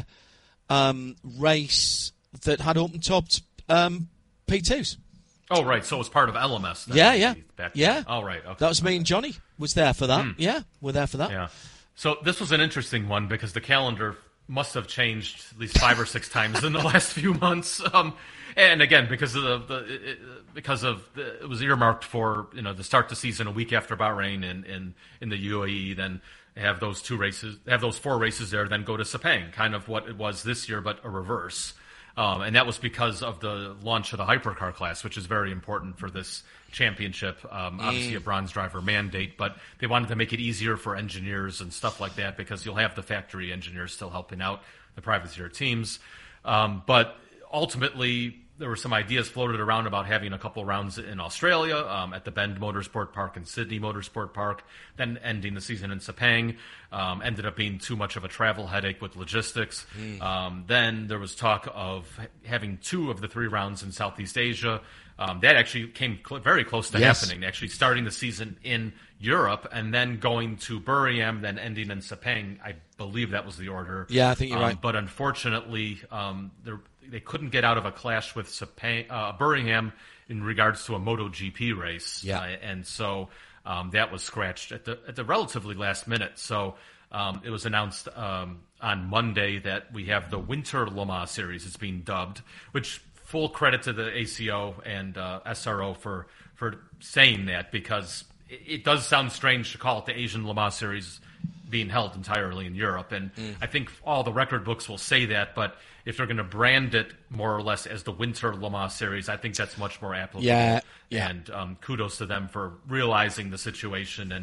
S1: um, race that had open-topped um, P twos.
S6: Oh, right. So it was part of L M S. Then,
S1: yeah, yeah,
S6: back
S1: yeah.
S6: Oh, right. Okay.
S1: That was me and Johnny was there for that. Mm. Yeah, we're there for that.
S6: Yeah. So this was an interesting one because the calendar must have changed at least five or six times in the last few months, um, and again because of the, the it, because of the, it was earmarked for you know to start the season a week after Bahrain in in, in the U A E, then have those two races, have those four races there, then go to Sepang, kind of what it was this year, but a reverse. Um, and that was because of the launch of the hypercar class, which is very important for this championship. Um, obviously a bronze driver mandate, but they wanted to make it easier for engineers and stuff like that because you'll have the factory engineers still helping out the privateer teams. Um, but ultimately, there were some ideas floated around about having a couple rounds in Australia, um, at the Bend Motorsport Park and Sydney Motorsport Park, then ending the season in Sepang. Um, ended up being too much of a travel headache with logistics. Mm. Um, then there was talk of having two of the three rounds in Southeast Asia. Um, that actually came cl- very close to yes. happening, actually starting the season in Europe and then going to Buriram, then ending in Sepang. I believe that was the order.
S1: Yeah, I think you're
S6: um,
S1: right.
S6: But unfortunately, um, there they couldn't get out of a clash with Sepang, uh, Birmingham in regards to a MotoGP race.
S1: Yeah.
S6: Uh, and so um, that was scratched at the at the relatively last minute. So um, it was announced um, on Monday that we have the Winter Le Mans Series. It's being dubbed, which full credit to the A C O and uh, S R O for, for saying that, because it, it does sound strange to call it the Asian Le Mans Series being held entirely in Europe. And mm. I think all the record books will say that, but if they're going to brand it more or less as the Winter Le Mans Series, I think that's much more applicable.
S1: Yeah, yeah.
S6: And um, kudos to them for realizing the situation and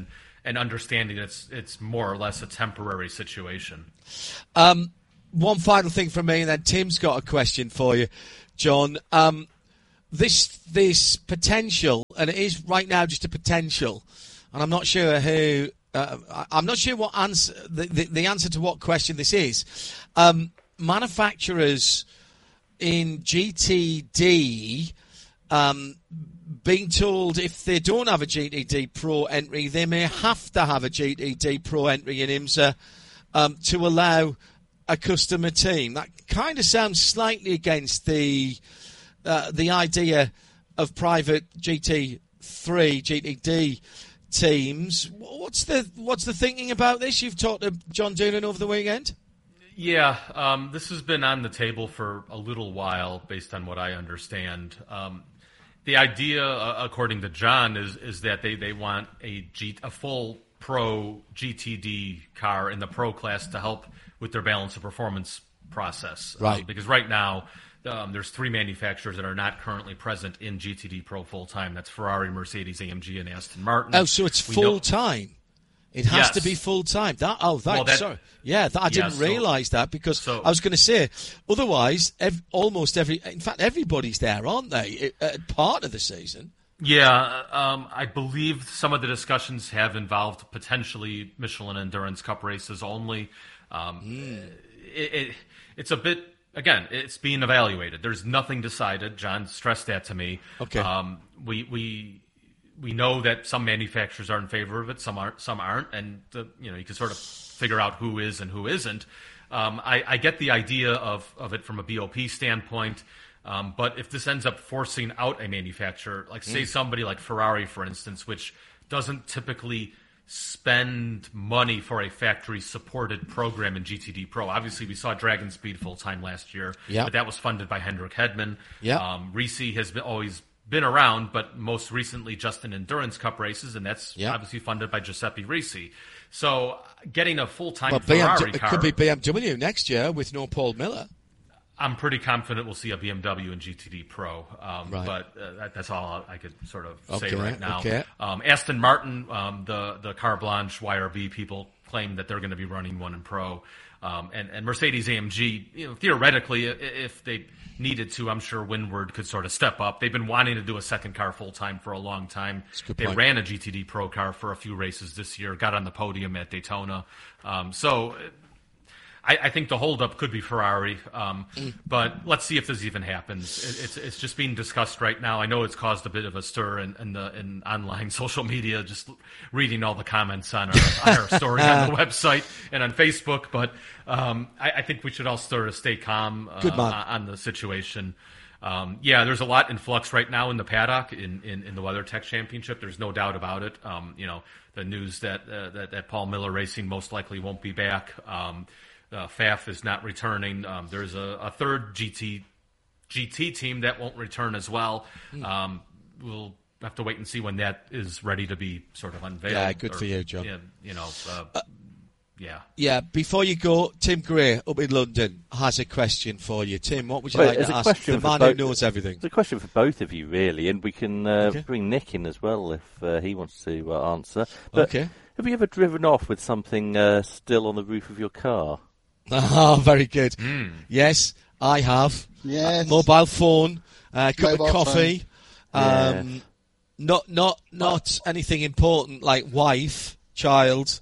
S6: and understanding it's it's more or less a temporary situation.
S1: Um, one final thing from me, and then Tim's got a question for you, John. Um, this this potential, and it is right now just a potential, and I'm not sure who. Uh, I'm not sure what answer the, the, the answer to what question this is. Um, manufacturers in G T D um, being told if they don't have a G T D Pro entry, they may have to have a G T D Pro entry in IMSA um, to allow a customer team. That kind of sounds slightly against the uh, the idea of private G T three, G T D teams. What's the what's the thinking about this? You've talked to John Doolan over the weekend?
S6: Yeah, um, this has been on the table for a little while, based on what I understand. Um, the idea, uh, according to John, is is that they, they want a G, a full pro G T D car in the pro class to help with their balance of performance process.
S1: Right.
S6: Um, because right now, um, there's three manufacturers that are not currently present in G T D Pro full time. That's Ferrari, Mercedes, A M G, and Aston Martin.
S1: Oh, so it's
S6: We
S1: full
S6: know-
S1: time. It has
S6: Yes.
S1: to be full time. That oh, that,
S6: Well, that-
S1: sorry, yeah, that, I didn't
S6: so-
S1: realise that because
S6: so-
S1: I was going to say otherwise, ev- almost every, in fact, everybody's there, aren't they? At part of the season.
S6: Yeah, um, I believe some of the discussions have involved potentially Michelin Endurance Cup races only. Um, it, it, it's a bit, again, it's being evaluated. There's nothing decided. John stressed that to me.
S1: Okay.
S6: Um, we we we know that some manufacturers are in favor of it, some aren't. Some aren't, and the, you know you can sort of figure out who is and who isn't. Um, I, I get the idea of of it from a B O P standpoint. Um, but if this ends up forcing out a manufacturer, like say somebody like Ferrari, for instance, which doesn't typically spend money for a factory-supported program in G T D Pro. Obviously, we saw Dragon Speed full-time last year,
S1: Yeah.
S6: but that was funded by Hendrik Hedman.
S1: Yeah.
S6: Um, Risi has been, always been around, but most recently just in Endurance Cup races, and that's
S1: Yeah.
S6: obviously funded by Giuseppe Risi. So getting a full-time
S1: Well,
S6: Ferrari
S1: B M W, it
S6: car...
S1: could be B M W next year with no Paul Miller.
S6: I'm pretty confident we'll see a B M W in G T D Pro, um,
S1: Right.
S6: but uh, that, that's all I could sort of say
S1: Okay,
S6: right now.
S1: okay.
S6: Um, Aston Martin, um, the the Car Blanche Y R B people claim that they're going to be running one in Pro, um, and and Mercedes A M G, you know, theoretically, i- if they needed to, I'm sure Windward could sort of step up. They've been wanting to do a second car full time for a long time.
S1: a good
S6: They
S1: point.
S6: ran a G T D Pro car for a few races this year, got on the podium at Daytona, um, so. I, I think the holdup could be Ferrari, um, but let's see if this even happens. It, it's it's just being discussed right now. I know it's caused a bit of a stir in, in the in online social media, just reading all the comments on our, on our story on the website and on Facebook. But um, I, I think we should all sort of stay calm uh,
S1: Good man.
S6: on the situation. Um, yeah, there's a lot in flux right now in the paddock in, in, in the WeatherTech Championship. There's no doubt about it. Um, you know, the news that, uh, that that Paul Miller Racing most likely won't be back. Um, Uh, F A F is not returning. Um, there's a, a third G T G T team that won't return as well. Um, we'll have to wait and see when that is ready to be sort of unveiled.
S1: Yeah, good
S6: or,
S1: for you, John.
S6: Yeah, you know, uh, yeah.
S1: Yeah, before you go, Tim Gray up in London has a question for you. Tim, what would you
S2: Well,
S1: like
S2: it's
S1: to
S2: a
S1: ask
S2: question
S1: the
S2: for
S1: man
S2: both-
S1: who knows everything?
S2: It's a question for both of you, really, and we can uh,
S1: Okay.
S2: bring Nick in as well if uh, he wants to uh, answer. But
S1: Okay.
S2: have you ever driven off with something uh, still on the roof of your car?
S1: Oh, very good. Yes, I have.
S3: Yes.
S1: A mobile phone, a cup
S3: Mobile
S1: of coffee.
S2: phone.
S1: Um, Not not not anything important like wife, child,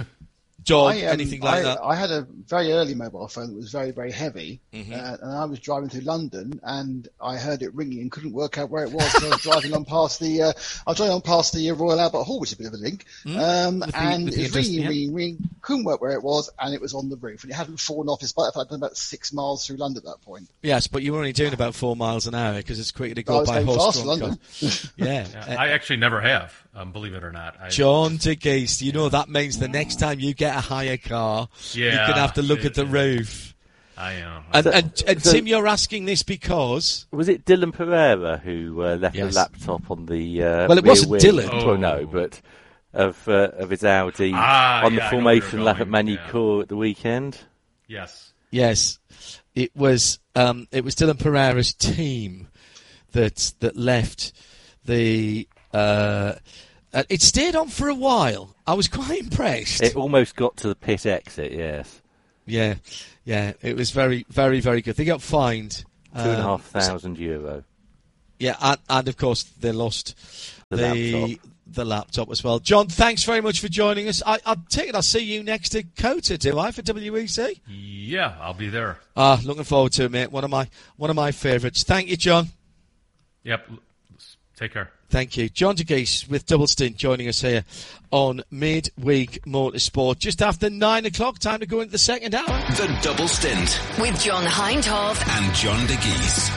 S1: dog,
S3: I, um,
S1: anything like
S3: I,
S1: that.
S3: I had a very early mobile phone that was very, very heavy,
S1: Mm-hmm.
S3: uh, and I was driving through London, and I heard it ringing and couldn't work out where it was. So I was driving on past the, uh, I was driving on past the uh, Royal Albert Hall, which is a bit of a link, um,
S1: With the-
S3: and
S1: with
S3: it
S1: the
S3: was ringing,
S1: interest-
S3: ringing, ringing, couldn't work where it was, and it was on the roof, and it hadn't fallen off, despite the fact I'd done about six miles through London at that point.
S1: Yes, but you were only doing about four miles an hour because it's quicker to
S3: I
S1: go
S3: was
S1: by
S3: going fast in
S1: horse-drawn
S3: London.
S1: car. Yeah.
S6: Yeah,
S1: Uh,
S6: I actually never have, um, believe it or not. I,
S1: John de Geest, you know that means the next time you get a higher car, you're
S6: Yeah,
S1: going to have to look
S6: it-
S1: at the
S6: it-
S1: roof.
S6: I know.
S1: And, and, and
S2: so-
S1: Tim, you're asking this because...
S2: Was it Dylan Pereira who uh, left
S1: Yes.
S2: the laptop on the uh,
S1: Well, it
S2: rear
S1: wasn't
S2: wing?
S1: Dylan.
S2: Well, no,
S6: Oh.
S2: but of uh, of his Audi
S6: Ah,
S2: on
S6: yeah,
S2: the
S6: I know where
S2: formation
S6: you're
S2: lap at
S6: going,
S2: Manicourt at the weekend.
S6: Yes.
S1: Yes, it was um, it was Dylan Pereira's team that that left the uh, Uh, it stayed on for a while. I was quite impressed.
S2: It almost got to the pit exit, yes.
S1: Yeah, yeah, it was very, very, very good. They got fined.
S2: Two and a
S1: um,
S2: half thousand euro.
S1: Yeah, and, and of course they lost
S2: The
S1: the
S2: laptop.
S1: the laptop as well. John, thanks very much for joining us. I, I take it I'll see you next to Cota, do I, for W E C?
S6: Yeah, I'll be there.
S1: Ah, looking forward to it, mate. One of my one of my favourites. Thank you, John.
S6: Yep. Take care.
S1: Thank you. John DeGeese with Double Stint joining us here on Midweek Motorsport. Just after nine o'clock, time to go into the second hour.
S4: The Double Stint
S5: With John Hindhaugh
S4: and John DeGeese.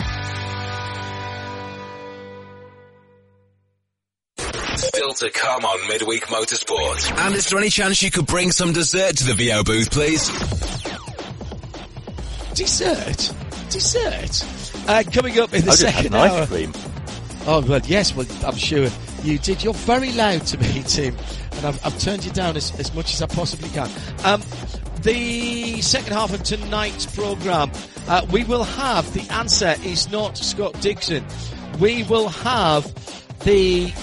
S4: Still to come on Midweek Motorsport. And is there any chance you could bring some dessert to the V O booth, please?
S1: Dessert? Dessert? Uh, coming up in the
S2: I just had
S1: second
S2: an
S1: hour.
S2: ice cream.
S1: Oh, well, yes, well, I'm sure you did. You're very loud to me, Tim, and I've, I've turned you down as, as much as I possibly can. Um, the second half of tonight's programme, uh, we will have the answer is not Scott Dixon. We will have the,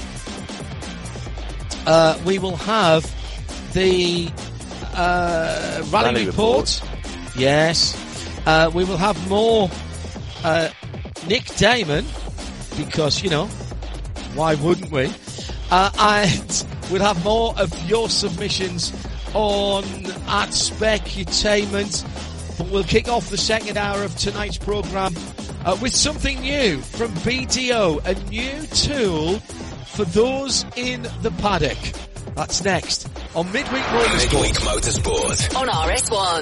S1: uh, we will have the, uh, rally,
S2: Rally
S1: report. Yes. Uh, we will have more, uh, Nick Damon, because, you know, why wouldn't we? Uh, and we'll have more of your submissions on at Specutainment. But we'll kick off the second hour of tonight's programme uh, with something new from B D O, a new tool for those in the paddock. That's next on Midweek Motorsport.
S4: Midweek Motorsport.
S5: on R S one.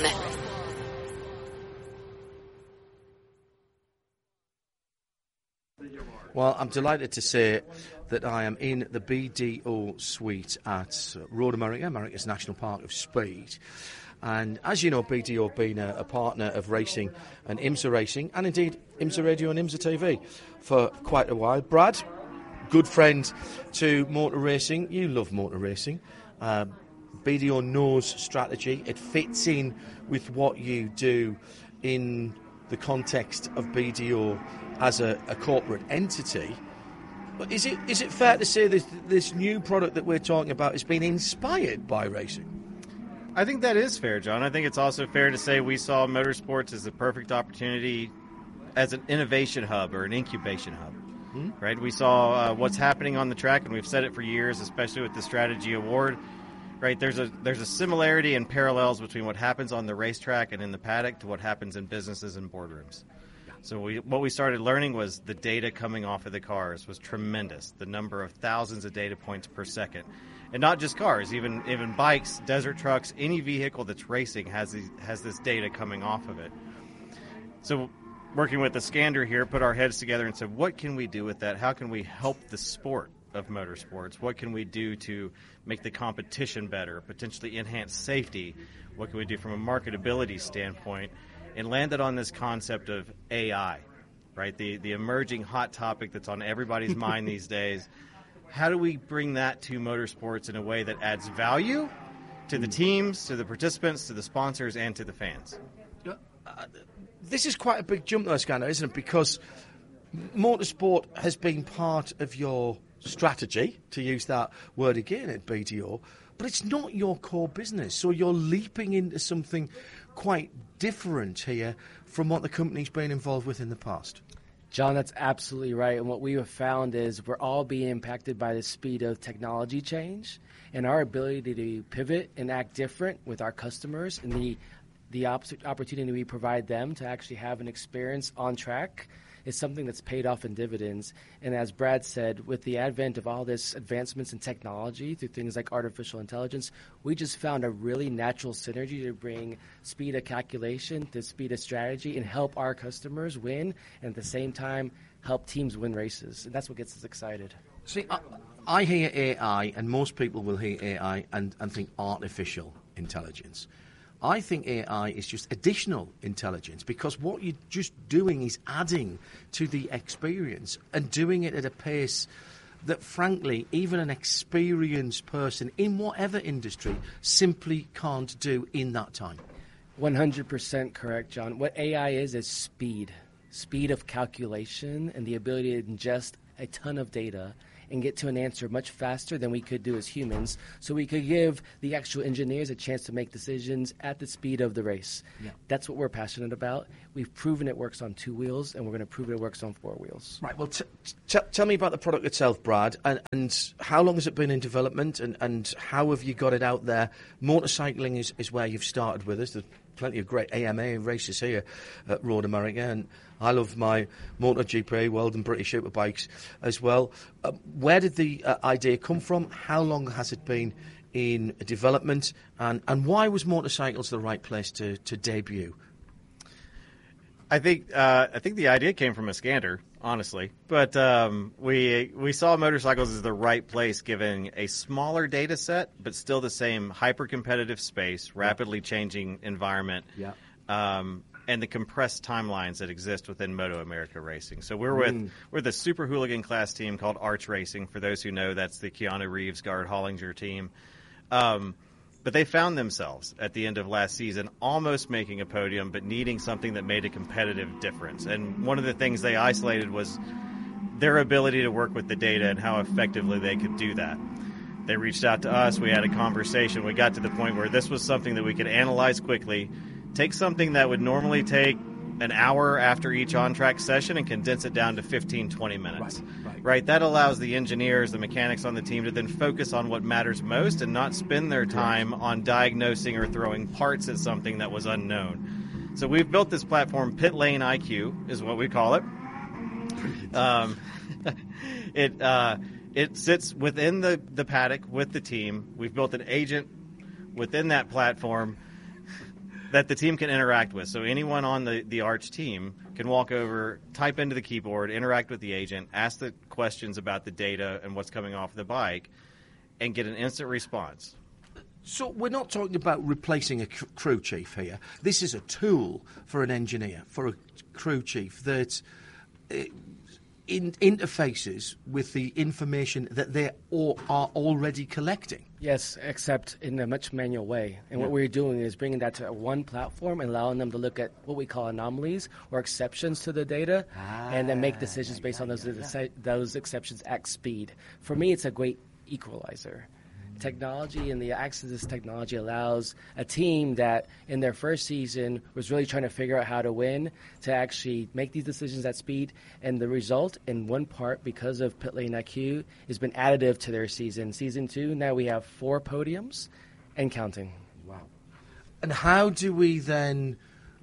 S1: Well, I'm delighted to say that I am in the B D O suite at Road America, America's National Park of Speed. And as you know, B D O being a, a partner of racing and IMSA Racing, and indeed IMSA Radio and IMSA T V for quite a while. Brad, good friend to motor racing. You love motor racing. Um, B D O knows strategy. It fits in with what you do in the context of B D O as a, a corporate entity. But is it is it fair to say this this new product that we're talking about has been inspired by racing?
S7: I think that is fair, John. I think it's also fair to say we saw motorsports as a perfect opportunity as an innovation hub or an incubation hub. Hmm? Right? We saw uh, what's happening on the track, and we've said it for years, especially with the Strategy Award. Right? There's a there's a similarity and parallels between what happens on the racetrack and in the paddock to what happens in businesses and boardrooms. So we, what we started learning was the data coming off of the cars was tremendous. The number of thousands of data points per second. And not just cars, even even bikes, desert trucks, any vehicle that's racing has these, has this data coming off of it. So working with the Scander here, put our heads together and said, what can we do with that? How can we help the sport of motorsports? What can we do to make the competition better, potentially enhance safety? What can we do from a marketability standpoint? And landed on this concept of A I, right? The the emerging hot topic that's on everybody's mind these days. How do we bring that to motorsports in a way that adds value to the teams, to the participants, to the sponsors, and to the fans?
S1: Uh, this is quite a big jump, though, Scanner, isn't it? Because motorsport has been part of your strategy, to use that word again at B D O, but it's not your core business. So you're leaping into something quite different here from what the company's been involved with in the past.
S8: John, that's absolutely right. And what we have found is we're all being impacted by the speed of technology change, and our ability to pivot and act different with our customers and the the op- opportunity we provide them to actually have an experience on track is something that's paid off in dividends. And as Brad said, with the advent of all this advancements in technology through things like artificial intelligence, we just found a really natural synergy to bring speed of calculation to speed of strategy and help our customers win, and at the same time help teams win races. And that's what gets us excited.
S1: See, I, I hear A I, and most people will hear A I and, and think artificial intelligence. I think A I is just additional intelligence, because what you're just doing is adding to the experience and doing it at a pace that, frankly, even an experienced person in whatever industry simply can't do in that time.
S8: one hundred percent correct, John. What A I is is speed, speed of calculation and the ability to ingest a ton of data and get to an answer much faster than we could do as humans, so we could give the actual engineers a chance to make decisions at the speed of the race.
S9: Yeah.
S8: That's what we're passionate about. We've proven it works on two wheels, and we're going to prove it works on four wheels.
S9: Right, well, t- t- tell me about the product itself, Brad, and, and how long has it been in development, and, and how have you got it out there? Motorcycling is, is where you've started with us. There's plenty of great A M A races here at Road America, and I love my MotoGP, World and British Superbikes as well. Uh, where did the uh, idea come from? How long has it been in development, and, and why was motorcycles the right place to, to debut?
S7: I think uh, I think the idea came from Iskander, honestly, but um, we we saw motorcycles as the right place, given a smaller data set, but still the same hyper competitive space, rapidly changing environment,
S9: Yeah.
S7: um, and the compressed timelines that exist within Moto America Racing. So we're with mm. we're the super hooligan class team called Arch Racing. For those who know, that's the Keanu Reeves, Garrett Hollinger team. Um, But they found themselves at the end of last season almost making a podium, but needing something that made a competitive difference. And one of the things they isolated was their ability to work with the data and how effectively they could do that. They reached out to us. We had a conversation. We got to the point where this was something that we could analyze quickly, take something that would normally take an hour after each on-track session and condense it down to fifteen, twenty minutes.
S9: Right, right.
S7: Right? That allows the engineers, the mechanics on the team to then focus on what matters most and not spend their time on diagnosing or throwing parts at something that was unknown. So we've built this platform, Pit Lane I Q is what we call it. Um, it uh, it sits within the, the paddock with the team. We've built an agent within that platform that the team can interact with. So anyone on the, the Arch team can walk over, type into the keyboard, interact with the agent, ask the questions about the data and what's coming off the bike, and get an instant response.
S9: So we're not talking about replacing a c- crew chief here. This is a tool for an engineer, for a crew chief that uh, in, interfaces with the information that they all are already collecting.
S8: Yes, except in a much manual way. And yeah. what we're doing is bringing that to one platform and allowing them to look at what we call anomalies or exceptions to the data, ah, and then make decisions based yeah, on those yeah, yeah. those exceptions at speed. For me, it's a great equalizer. Technology and the access to this technology allows a team that in their first season was really trying to figure out how to win to actually make these decisions at speed. And the result, in one part, because of Pit Lane I Q, has been additive to their season. Season two, now we have four podiums and counting.
S9: Wow. And how do we then...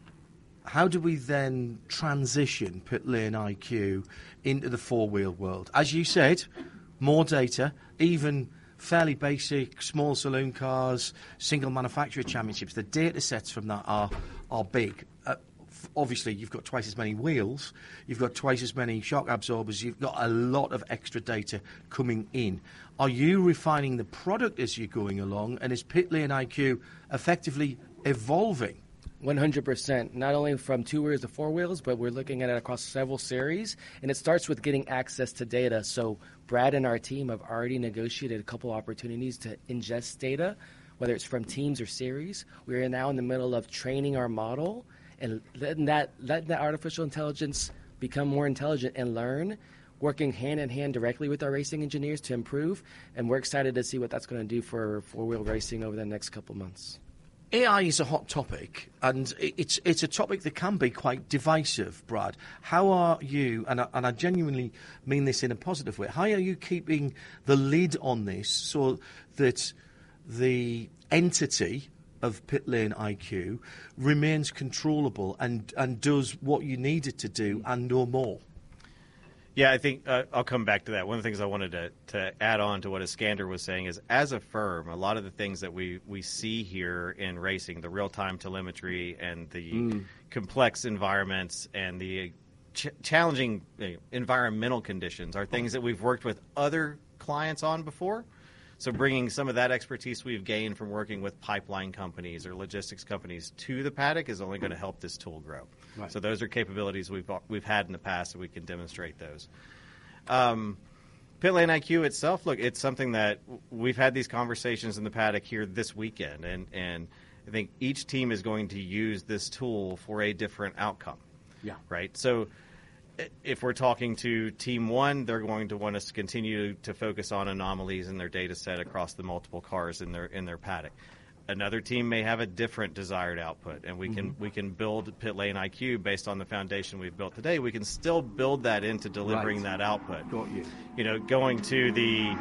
S9: How do we then transition Pit Lane I Q into the four-wheel world? As you said, more data, even fairly basic, small saloon cars, single manufacturer championships. The data sets from that are are big. Uh, f- obviously, you've got twice as many wheels, you've got twice as many shock absorbers, you've got a lot of extra data coming in. Are you refining the product as you're going along, and is Pit Lane I Q effectively evolving?
S8: one hundred percent. Not only from two wheels to four wheels, but we're looking at it across several series. And it starts with getting access to data. So Brad and our team have already negotiated a couple opportunities to ingest data, whether it's from teams or series. We are now in the middle of training our model and letting that, letting that artificial intelligence become more intelligent and learn, working hand in hand directly with our racing engineers to improve. And we're excited to see what that's going to do for four-wheel racing over the next couple months.
S9: A I is a hot topic, and it's it's a topic that can be quite divisive, Brad. How are you, and I, and I genuinely mean this in a positive way, how are you keeping the lid on this so that the entity of Pit Lane I Q remains controllable and, and does what you need it to do and no more?
S7: Yeah, I think uh, I'll come back to that. One of the things I wanted to, to add on to what Iskander was saying is, as a firm, a lot of the things that we, we see here in racing, the real-time telemetry and the mm. complex environments and the ch- challenging uh, environmental conditions are things that we've worked with other clients on before. So bringing some of that expertise we've gained from working with pipeline companies or logistics companies to the paddock is only going to help this tool grow. Right. So those are capabilities we've we've had in the past, and we can demonstrate those. Um, Pit Lane I Q itself, look, it's something that we've had these conversations in the paddock here this weekend, and, and I think each team is going to use this tool for a different outcome.
S9: Yeah.
S7: Right? So if we're talking to Team One, they're going to want us to continue to focus on anomalies in their data set across the multiple cars in their in their paddock. Another team may have a different desired output, and we can
S9: Mm-hmm.
S7: we can build pit lane I Q based on the foundation we've built today. We can still build that into delivering
S9: Right.
S7: that output.
S9: Got you.
S7: You know, going to the